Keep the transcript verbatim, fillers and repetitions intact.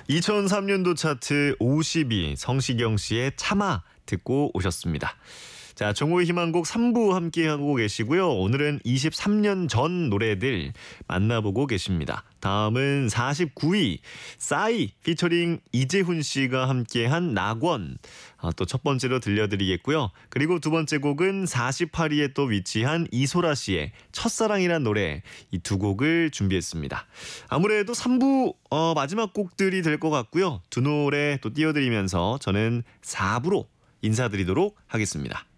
이천삼 년도 차트 오십 위 성시경 씨의 참아 듣고 오셨습니다. 자, 정오의 희망곡 삼 부 함께하고 계시고요. 오늘은 이십삼 년 전 노래들 만나보고 계십니다. 다음은 사십구 위 싸이 피처링 이재훈 씨가 함께한 낙원 아, 또 첫 번째로 들려드리겠고요. 그리고 두 번째 곡은 사십팔 위에 또 위치한 이소라 씨의 첫사랑이란 노래, 이 두 곡을 준비했습니다. 아무래도 삼 부 어, 마지막 곡들이 될 것 같고요. 두 노래 또 띄워드리면서 저는 사 부로 인사드리도록 하겠습니다.